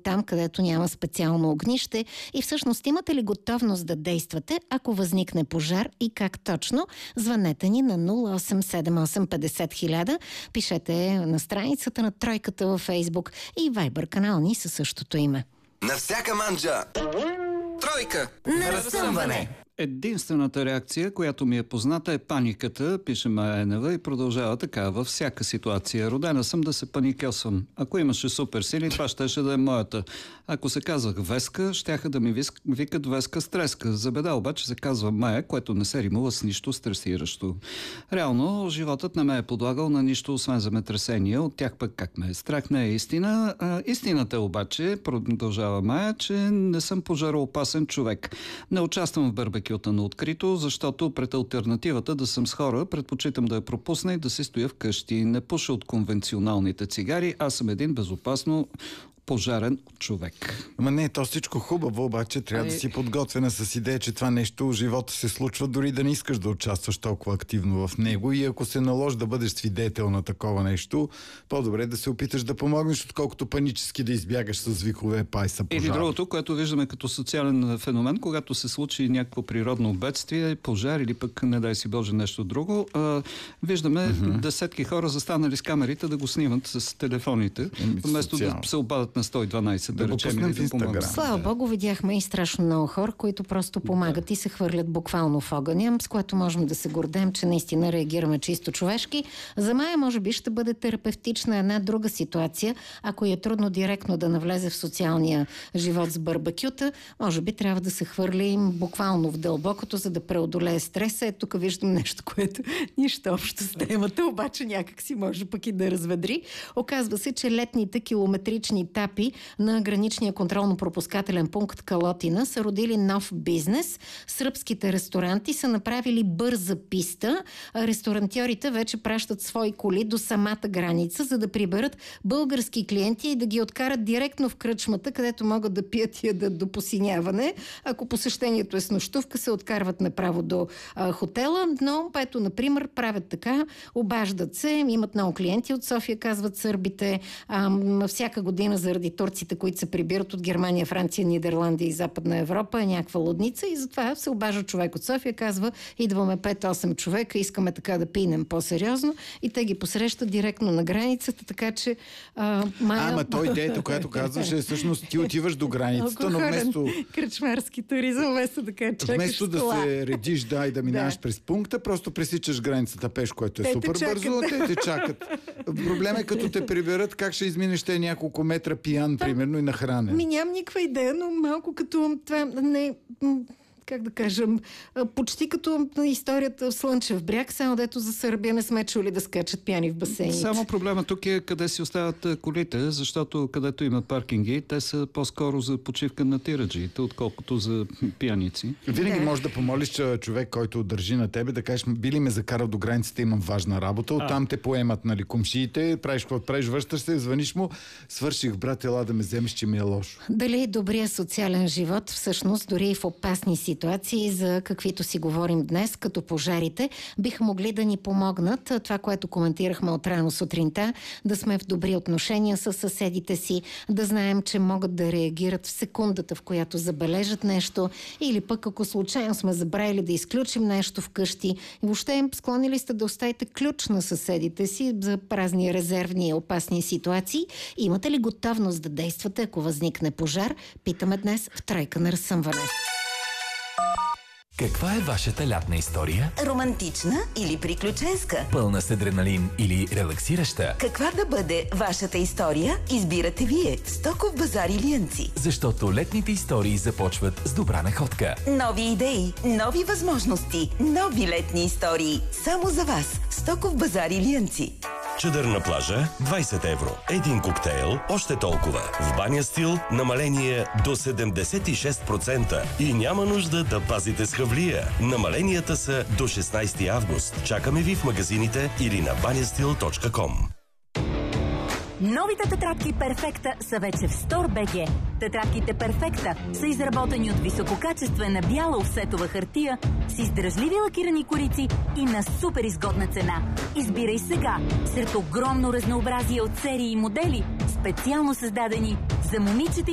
там, където няма специално огнище? И всъщност имате ли готовност да действате, ако възникне пожар и как точно? Звънете ни на 0878 50 000, пишете на страницата на Тройката във Фейсбук и Вайбър канал ни със същото име. На всяка манджа! Тройка! На разсъмване! Единствената реакция, която ми е позната, е паниката, пише Майя Енева, и продължава така: във всяка ситуация. Родена съм да се паникьосвам. Ако имаше суперсили, това щеше да е моята. Ако се казвах Веска, щяха да ми викат Веска Стреска. За беда обаче се казва Майя, което не се римува с нищо стресиращо. Реално, животът не ме е подлагал на нищо, освен земетресения. От тях пък как ме е страх, не е истина. Истината обаче, продължава Майя, че не съм пожароопасен човек. Не участвам в барбекюта на открито, защото пред алтернативата да съм с хора, предпочитам да я пропусна и да си стоя вкъщи. Не пуша от конвенционалните цигари, аз съм един безопасно пожарен човек. Ама не, то всичко хубаво, обаче трябва да си подготвена с идея, че това нещо в живота се случва, дори да не искаш да участваш толкова активно в него, и ако се наложи да бъдеш свидетел на такова нещо, по-добре да се опиташ да помогнеш, отколкото панически да избягаш с викове пайса пожар. Или другото, което виждаме като социален феномен, когато се случи някакво природно бедствие, пожар или пък, не дай си Боже, нещо друго, виждаме десетки хора застанали с камерите да го снимат с телефоните, вместо да се обадят на 112, да речем, или да помогнат. Слава Богу, видяхме и страшно много хора, които просто помагат и се хвърлят буквално в огъня, с което можем да се гордем, че наистина реагираме чисто човешки. За Майя може би ще бъде терапевтична една друга ситуация, ако е трудно директно да навлезе в социалния живот с барбекюта, може би трябва да се хвърли буквално в дълбокото, за да преодолее стреса. Тук виждам нещо, което нищо общо с темата, обаче някак си може пък и да разведри. Оказва се, че летните километрични етапи на граничния контролно-пропускателен пункт Калотина са родили нов бизнес. Сръбските ресторанти са направили бърза писта. Ресторантьорите вече пращат свои коли до самата граница, за да приберат български клиенти и да ги откарат директно в кръчмата, където могат да пият и ядат до посиняване. Ако посещението е с нощувка, се откарват направо до хотела, но ето, например, правят така, обаждат се, имат много клиенти от София, казват сърбите, всяка година заради турците, които се прибират от Германия, Франция, Нидерландия и Западна Европа, е някаква лудница, и затова се обажда човек от София, казва: идваме 5-8 човека, искаме така да пинем по-сериозно, и те ги посрещат директно на границата, така че Ама той идеята, която казваше, всъщност ти отиваш до границата, но вместо кръчмарски туризъм, вместо да чакаш вместо да се редиш, и да минаваш през пункта, просто пресичаш границата пеш, което е супер бързо, те те чакат. Проблем е, като те приберат, как ще изминеш те няколко метра пиян, примерно, и нахранен. Нямам никаква идея, но малко като това не... как да кажем, почти като историята в Слънчев бряг, само дето за Сърбия не сме чули да скачат пияни в басейните. Само проблема тук е къде си остават колите, защото където има паркинги, те са по-скоро за почивка на тираджиите, отколкото за пияници. Винаги можеш да помолиш човек, който държи на тебе, да кажеш: би ли ме закарал до границата, имам важна работа, оттам те поемат, нали, комшиите, правиш какво правиш, връщаш се, звъниш му: свърших, брат, ела да ме вземеш, че ми е лошо. Дали добрия социален живот, всъщност, дори и в опасни ситуации, за каквито си говорим днес, като пожарите, биха могли да ни помогнат. Това, което коментирахме от рано сутринта, да сме в добри отношения с съседите си, да знаем, че могат да реагират в секундата, в която забележат нещо, или пък ако случайно сме забравили да изключим нещо вкъщи. И въобще склонили сте да оставите ключ на съседите си за празни, резервни и опасни ситуации. Имате ли готовност да действате, ако възникне пожар? Питаме днес в Тройка на разсъмване. Каква е вашата лятна история? Романтична или приключенска? Пълна с адреналин или релаксираща? Каква да бъде вашата история? Избирате вие в Стоков базар Илиянци. Защото летните истории започват с добра находка. Нови идеи, нови възможности, нови летни истории. Само за вас в Стоков базар Илиянци. Чадър на плажа 20 евро. Един коктейл още толкова. В Баня Стил намаление до 76% и няма нужда да пазите с хавлия. Намаленията са до 16 август. Чакаме ви в магазините или на banyastil.com. Новите тетрадки Перфекта са вече в Store.bg. Тетрадките Перфекта са изработени от висококачествена бяла офсетова хартия с издръжливи лакирани корици и на супер изгодна цена. Избирай сега сред огромно разнообразие от серии и модели, специално създадени за момичета